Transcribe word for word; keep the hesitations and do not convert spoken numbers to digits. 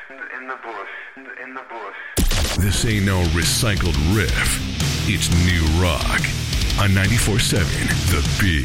in the bush, in the bush. This ain't no recycled riff. It's new rock on ninety-four seven The Beat.